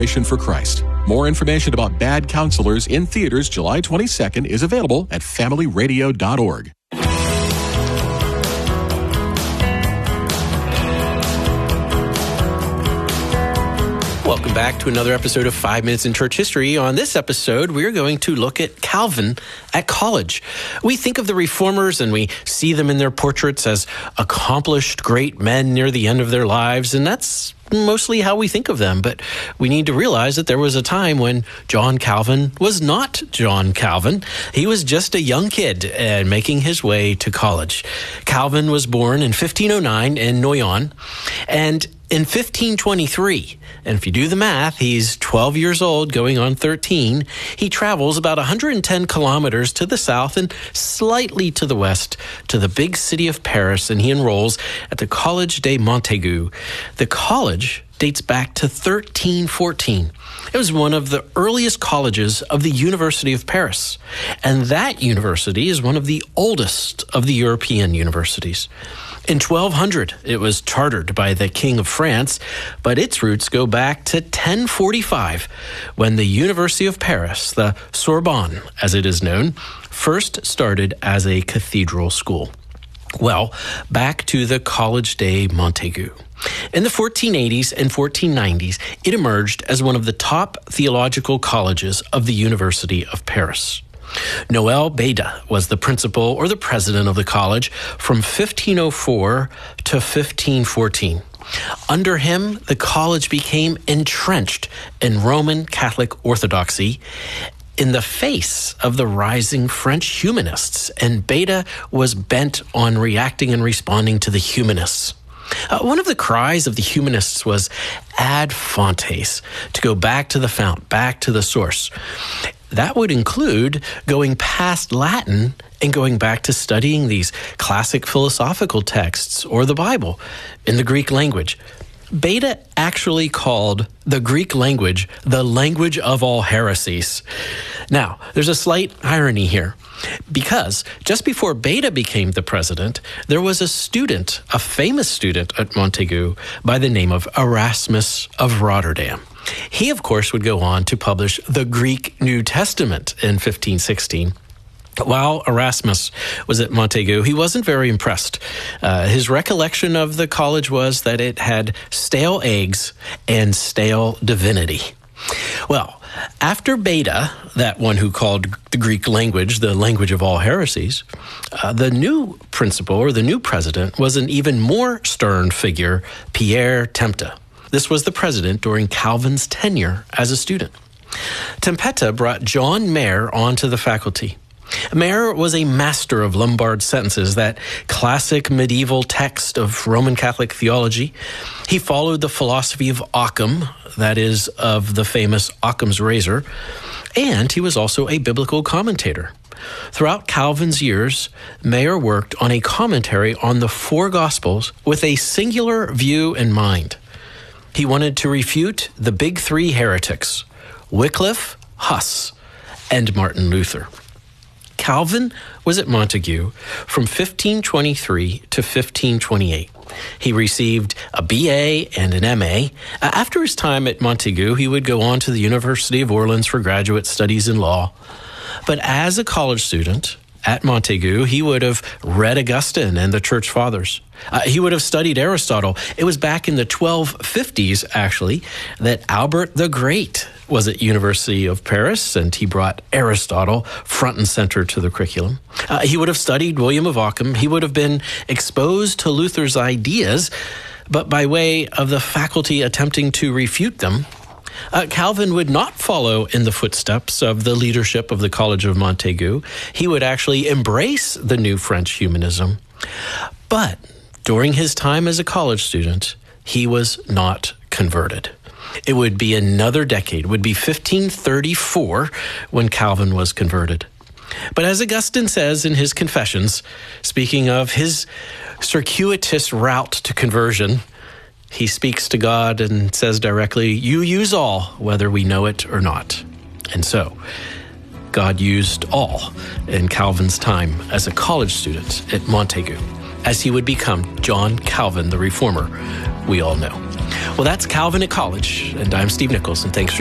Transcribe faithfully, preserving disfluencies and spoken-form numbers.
for Christ. More information about Bad Counselors in theaters July twenty-second is available at family radio dot org. Welcome back to another episode of Five Minutes in Church History. On this episode, we're going to look at Calvin at college. We think of the Reformers and we see them in their portraits as accomplished great men near the end of their lives, and that's mostly how we think of them. But we need to realize that there was a time when John Calvin was not John Calvin. He was just a young kid and making his way to college. Calvin was born in fifteen oh nine in Noyon, and in fifteen twenty-three, and if you do the math, he's twelve years old, going on thirteen, he travels about one hundred ten kilometers to the south and slightly to the west to the big city of Paris, and he enrolls at the Collège de Montaigu. The college dates back to thirteen fourteen. It was one of the earliest colleges of the University of Paris, and that university is one of the oldest of the European universities. In twelve hundred, it was chartered by the King of France, but its roots go back to ten forty-five, when the University of Paris, the Sorbonne as it is known, first started as a cathedral school. Well, back to the Collège de Montaigu. In the fourteen eighties and fourteen nineties, it emerged as one of the top theological colleges of the University of Paris. Noel Beda was the principal or the president of the college from fifteen oh four to fifteen fourteen. Under him, the college became entrenched in Roman Catholic orthodoxy in the face of the rising French humanists, and Beda was bent on reacting and responding to the humanists. Uh, one of the cries of the humanists was ad fontes, to go back to the fount, back to the source. That would include going past Latin and going back to studying these classic philosophical texts or the Bible in the Greek language. Beda actually called the Greek language the language of all heresies. Now, there's a slight irony here, because just before Beda became the president, there was a student, a famous student at Montaigu by the name of Erasmus of Rotterdam. He, of course, would go on to publish the Greek New Testament in fifteen sixteen. While Erasmus was at Montaigu, he wasn't very impressed. Uh, his recollection of the college was that it had stale eggs and stale divinity. Well, after Beda, that one who called the Greek language the language of all heresies, uh, the new principal or the new president was an even more stern figure, Pierre Tempta. This was the president during Calvin's tenure as a student. Tempta brought John Mayer onto the faculty. Mayer was a master of Lombard sentences, that classic medieval text of Roman Catholic theology. He followed the philosophy of Occam, that is, of the famous Occam's razor, and he was also a biblical commentator. Throughout Calvin's years, Mayer worked on a commentary on the four Gospels with a singular view in mind. He wanted to refute the big three heretics, Wycliffe, Huss, and Martin Luther. Calvin was at Montaigu from fifteen twenty-three to fifteen twenty-eight. He received a B A and an M A. After his time at Montaigu, he would go on to the University of Orleans for graduate studies in law. But as a college student at Montaigu, he would have read Augustine and the Church Fathers. Uh, he would have studied Aristotle. It was back in the twelve fifties, actually, that Albert the Great was at University of Paris, and he brought Aristotle front and center to the curriculum. Uh, he would have studied William of Ockham. He would have been exposed to Luther's ideas, but by way of the faculty attempting to refute them, Uh, Calvin would not follow in the footsteps of the leadership of the College of Montaigu. He would actually embrace the new French humanism. But during his time as a college student, he was not converted. It would be another decade, it would be fifteen thirty-four when Calvin was converted. But as Augustine says in his Confessions, speaking of his circuitous route to conversion, he speaks to God and says directly, "You use all, whether we know it or not." And so, God used all in Calvin's time as a college student at Montaigu, as he would become John Calvin, the Reformer, we all know. Well, that's Calvin at College, and I'm Steve Nichols, and thanks for